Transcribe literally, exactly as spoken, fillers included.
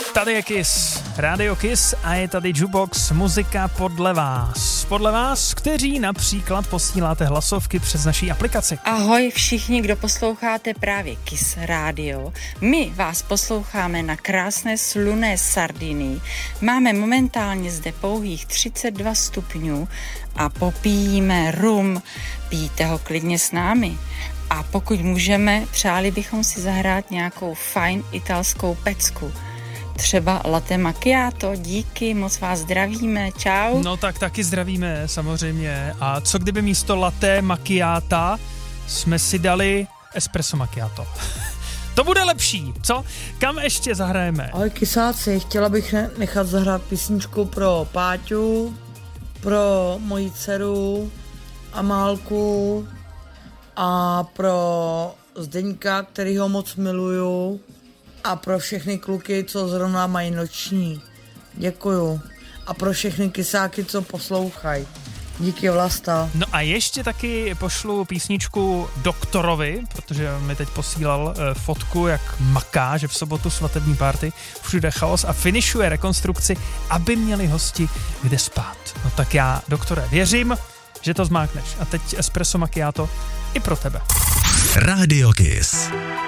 Tady je Kiss, Radio Kiss a je tady Jukebox, muzika podle vás. Podle vás, kteří například posíláte hlasovky přes naší aplikaci. Ahoj všichni, kdo posloucháte právě Kiss Radio. My vás posloucháme na krásné slunné Sardinii. Máme momentálně zde pouhých třicet dva stupňů a popíjíme rum. Pijte ho klidně s námi. A pokud můžeme, přáli bychom si zahrát nějakou fajn italskou pecku. Třeba latte macchiato, díky, moc vás zdravíme, čau. No tak taky zdravíme, samozřejmě. A co kdyby místo latte macchiata jsme si dali espresso macchiato? To bude lepší, co? Kam ještě zahrajeme? Ahoj kysáci, chtěla bych nechat zahrát písničku pro Páťu, pro moji dceru Amálku a pro Zdeňka, kterýho moc miluju, a pro všechny kluky, co zrovna mají noční. Děkuju. A pro všechny kysáky, co poslouchají. Díky, Vlasta. No a ještě taky pošlu písničku doktorovi, protože mi teď posílal e, fotku, jak maká, že v sobotu svatební party, všude chaos a finišuje rekonstrukci, aby měli hosti kde spát. No tak já, doktore, věřím, že to zmákneš. A teď espresso macchiato i pro tebe. Radio Kiss.